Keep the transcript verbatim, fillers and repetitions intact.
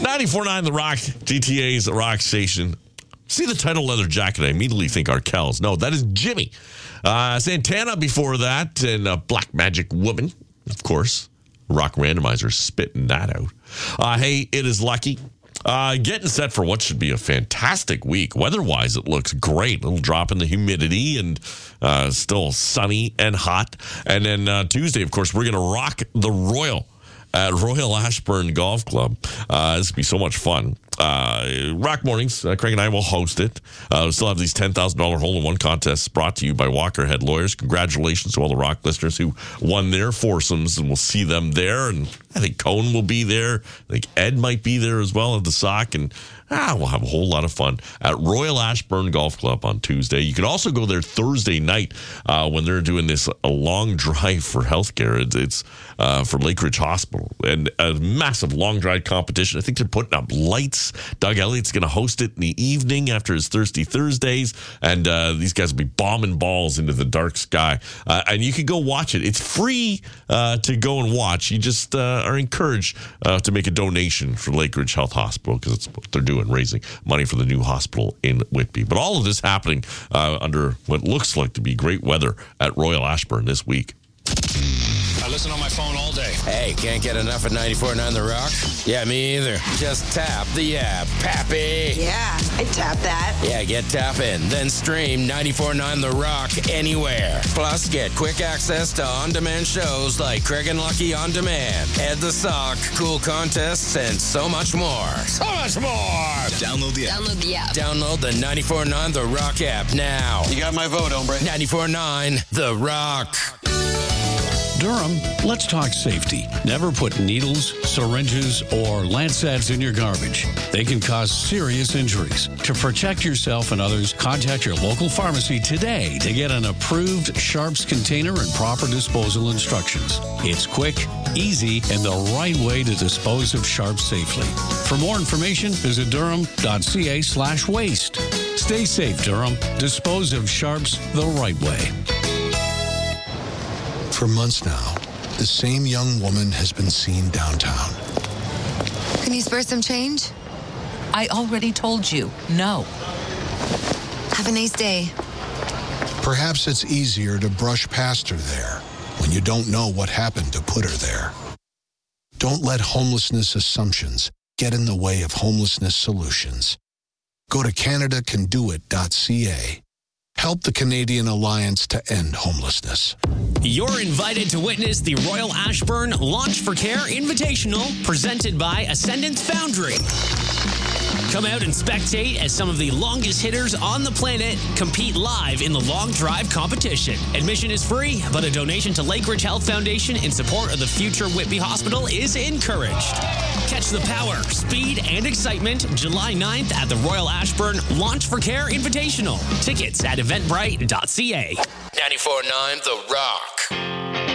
ninety-four point nine The Rock, G T A's Rock Station. See the title leather jacket, I immediately think Arkells. No, that is Jimmy. Uh, Santana before that, and uh, Black Magic Woman, of course. Rock Randomizer spitting that out. Uh, hey, it is Lucky. Uh, getting set for what should be a fantastic week. Weather-wise, it looks great. Little drop in the humidity and uh, still sunny and hot. And then uh, Tuesday, of course, we're going to rock the Royal at Royal Ashburn Golf Club. Uh, this will be so much fun. Uh, Rock Mornings, uh, Craig and I will host it. Uh, we still have these ten thousand dollars hole-in-one contests brought to you by Walker Head Lawyers. Congratulations to all the Rock listeners who won their foursomes, and we'll see them there. And I think Cone will be there. I think Ed might be there as well at the sock. And ah, we'll have a whole lot of fun at Royal Ashburn Golf Club on Tuesday. You can also go there Thursday night uh, when they're doing this a long drive for healthcare. It's, it's uh, for Lakeridge Hospital, and a massive long drive competition. I think they're putting up lights. Doug Elliott's going to host it in the evening after his Thirsty Thursdays, and uh, these guys will be bombing balls into the dark sky. Uh, and you can go watch it. It's free uh, to go and watch. You just uh, are encouraged uh, to make a donation for Lakeridge Health Hospital, because it's what they're doing, raising money for the new hospital in Whitby. But all of this happening uh, under what looks like to be great weather at Royal Ashburn this week. I listen on my phone all day. Hey, can't get enough of ninety-four point nine The Rock? Yeah, me either. Just tap the app. Pappy. Yeah, I tap that. Yeah, get tapping. Then stream ninety-four point nine The Rock anywhere. Plus, get quick access to on-demand shows like Craig and Lucky On Demand, Ed the Sock, cool contests, and so much more. So much more! Download the app. Download the app. Download the ninety-four point nine The Rock app now. You got my vote, hombre. ninety-four point nine The Rock. Durham, let's talk safety. Never put needles, syringes, or Lancettes in your garbage. They can cause serious injuries. To protect yourself and others, contact your local pharmacy today to get an approved Sharps container and proper disposal instructions. It's quick, easy, and the right way to dispose of Sharps safely. For more information, visit durham.ca slash waste. Stay safe, Durham. Dispose of Sharps the right way. For months now, the same young woman has been seen downtown. Can you spare some change? I already told you, no. Have a nice day. Perhaps it's easier to brush past her there when you don't know what happened to put her there. Don't let homelessness assumptions get in the way of homelessness solutions. Go to canada can do it dot c a. Help the Canadian Alliance to end homelessness. You're invited to witness the Royal Ashburn Launch for Care Invitational presented by Ascendance Foundry. Come out and spectate as some of the longest hitters on the planet compete live in the long drive competition. Admission is free, but a donation to Lakeridge Health Foundation in support of the future Whitby Hospital is encouraged. Catch the power, speed, and excitement July ninth at the Royal Ashburn Launch for Care Invitational. Tickets at eventbrite dot c a. ninety-four point nine The Rock.